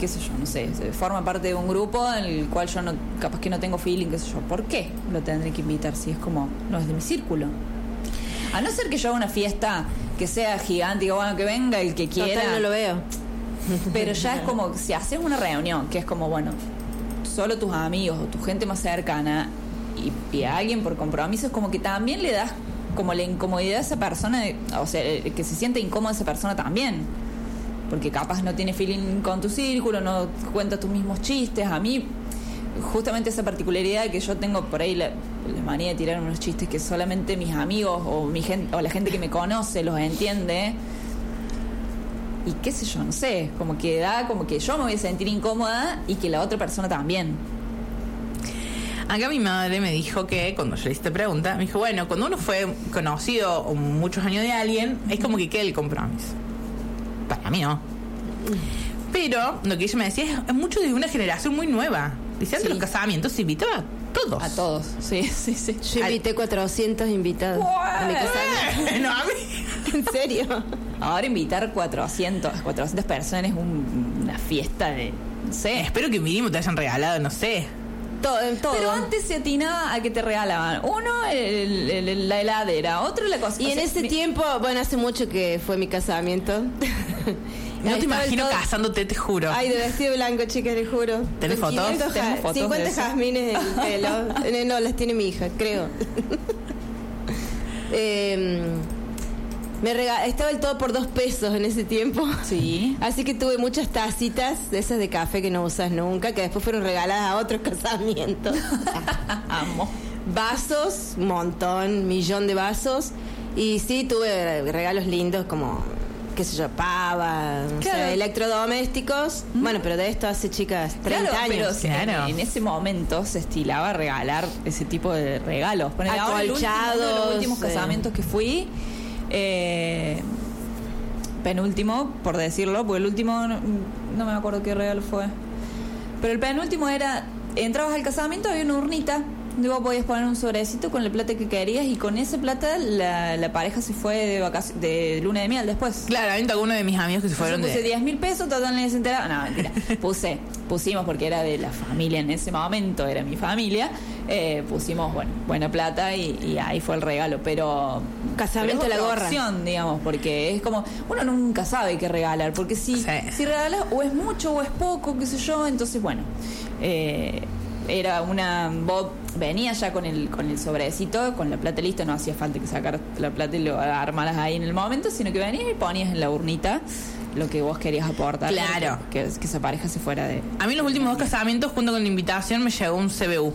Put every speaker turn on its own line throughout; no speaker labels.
qué sé yo, no sé, forma parte de un grupo en el cual yo no, capaz que no tengo feeling, qué sé yo, ¿por qué lo tendré que invitar si es como, no es de mi círculo? A no ser que yo haga una fiesta que sea gigante y digo, bueno, que venga el que quiera.
Total, no lo veo.
Pero ya es como, si haces una reunión, que es como, bueno, solo tus amigos o tu gente más cercana y a alguien por compromiso, es como que también le das como la incomodidad a esa persona, o sea, que se siente incómoda esa persona también. Porque capaz no tiene feeling con tu círculo, no cuenta tus mismos chistes. A mí, justamente esa particularidad que yo tengo por ahí, la manía de tirar unos chistes que solamente mis amigos o mi gente, o la gente que me conoce los entiende. Y qué sé yo, no sé, como que da, como que yo me voy a sentir incómoda y que la otra persona también.
Acá mi madre me dijo que, cuando yo le hice esta pregunta, me dijo, bueno, cuando uno fue conocido muchos años de alguien, es como que queda el compromiso. Para mí no. Pero lo que ella me decía es mucho de una generación muy nueva. Dice, antes los casamientos se invitaba a todos.
A todos, sí.
Yo invité 400 invitados a mi casamiento.
No, a mí.
¿En serio?
Ahora invitar 400 personas es una fiesta de, no sé.
Espero que mínimo te hayan regalado, no sé.
Todo.
Pero antes se atinaba a que te regalaban uno la heladera, otro la cosa.
Y en ese tiempo, bueno, hace mucho que fue mi casamiento.
No te imagino casándote, te juro.
Ay, de vestido blanco, chicas, les juro.
¿Tenés fotos?
50 jazmines en el pelo. No, las tiene mi hija, creo. Estaba el todo por $2 en ese tiempo.
Sí.
Así que tuve muchas tacitas de esas de café que no usas nunca, que después fueron regaladas a otros casamientos.
Amo.
Vasos, un montón, 1.000.000 de vasos. Y sí, tuve regalos lindos como, qué sé yo, pava, no sé, electrodomésticos. Bueno, pero de esto hace, chicas, 30 años.
Pero en ese momento se estilaba regalar ese tipo de regalos.
Acolchados.
Uno de los últimos casamientos que fui, penúltimo, por decirlo, porque el último no me acuerdo qué regalo fue, pero el penúltimo era, entrabas al casamiento, había una urnita donde vos podías poner un sobrecito con la plata que querías, y con esa plata la pareja se fue de luna de miel después.
Claro, hay algunos de mis amigos que se fueron
puse 10.000 pesos, total nadie se enteraba. No, mentira. Pusimos porque era de la familia en ese momento, era mi familia. Pusimos, bueno, buena plata y ahí fue el regalo, pero
casamiento la gorra,
opción, digamos, porque es como, uno nunca sabe qué regalar, porque si regalas o es mucho o es poco, qué sé yo, entonces bueno, era vos venía ya con el sobrecito, con la plata lista, no hacía falta que sacaras la plata y lo armaras ahí en el momento, sino que venías y ponías en la urnita lo que vos querías aportar.
Claro.
Que esa pareja se fuera de...
A mí los últimos 2 casamientos, junto con la invitación, me llegó un CBU.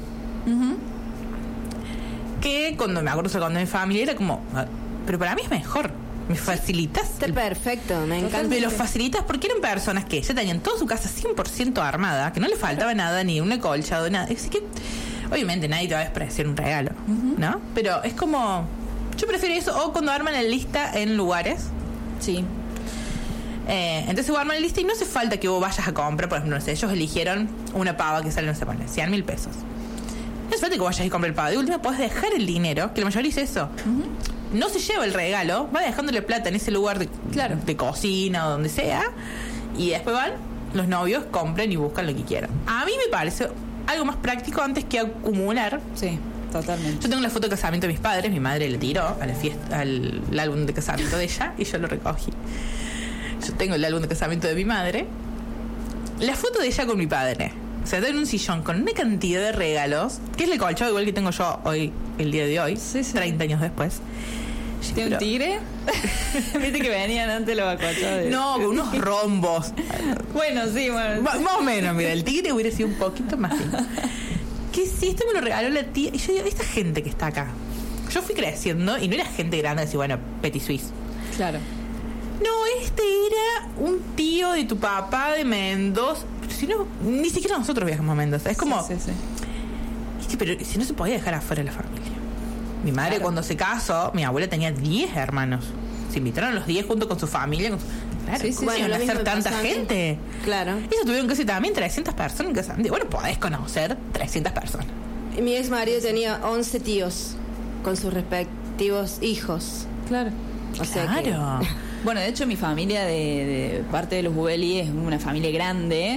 Que cuando me acuerdo cuando mi familia era como, pero para mí es mejor, me facilitas.
Está perfecto, me encanta.
Me lo facilitas porque eran personas que ya tenían toda su casa 100% armada, que no le faltaba nada, ni un acolchado, nada. Así que, obviamente, nadie te va a despreciar un regalo, ¿no? Pero es como, yo prefiero eso, o cuando arman la lista en lugares.
Sí.
Entonces vos arman la lista y no hace falta que vos vayas a comprar. Por ejemplo, no sé, ellos eligieron una pava que sale, no sé, 100.000 pesos. No hace falta que vayas y compres el pavo. De última podés dejar el dinero, que la mayoría dice eso. No se lleva el regalo, va dejándole plata en ese lugar de cocina o donde sea, y después van los novios, compren y buscan lo que quieran. A mí me parece algo más práctico antes que acumular.
Sí, totalmente.
Yo tengo la foto de casamiento de mis padres, mi madre le tiró a la fiesta, al álbum de casamiento de ella, y yo lo recogí. Yo tengo el álbum de casamiento de mi madre, la foto de ella con mi padre, o sea, en un sillón con una cantidad de regalos, que es el colchado igual que tengo yo hoy, el día de hoy, 30 años después.
¿Tiene un tigre? Viste que venían antes los acolchados.
No, con unos rombos.
Bueno, sí, bueno.
Más o menos, mira, el tigre hubiera sido un poquito más lindo. Que si esto me lo regaló la tía, y yo digo, esta gente que está acá, yo fui creciendo y no era gente grande, así, bueno, Petit Suisse.
Claro.
No, este era un tío de tu papá de Mendoza. Si no, ni siquiera nosotros viajamos a Mendoza. Es como...
Sí.
Es que, pero si no se podía dejar afuera la familia. Mi madre cuando se casó, mi abuela tenía 10 hermanos. Se invitaron a los 10 junto con su familia. Claro,
bueno,
iban a ser tanta gente.
Claro.
Eso tuvieron que ser también 300 personas en casamiento. Bueno, podés conocer 300 personas.
Mi ex marido tenía 11 tíos con sus respectivos hijos.
Claro.
O sea
claro.
Bueno, de hecho mi familia de parte de los Ubeli es una familia grande,